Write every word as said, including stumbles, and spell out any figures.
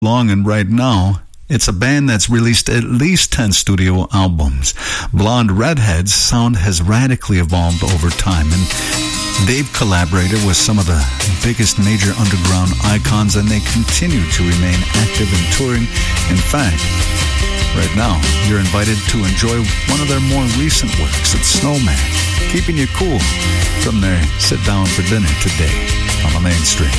long, and right now, it's a band that's released at least ten studio albums. Blonde Redhead's sound has radically evolved over time, and they've collaborated with some of the biggest major underground icons, and they continue to remain active and touring. In fact, right now, you're invited to enjoy one of their more recent works at Snowman, keeping you cool from their Sit Down for Dinner today on the Mainstream.